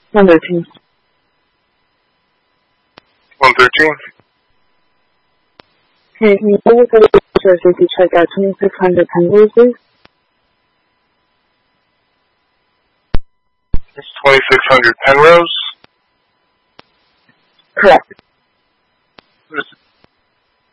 113. 113. Hey, can you please go to the safety check at 2600 Penrose, please? It's 2600 Penrose. Correct. There's